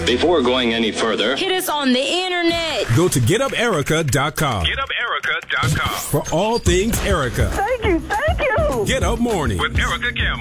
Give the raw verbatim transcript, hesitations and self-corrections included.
Before going any further, hit us on the internet. Go to get up erica dot com. get up erica dot com. For all things Erica. Thank you, thank you. Get Up Morning With Erica Campbell.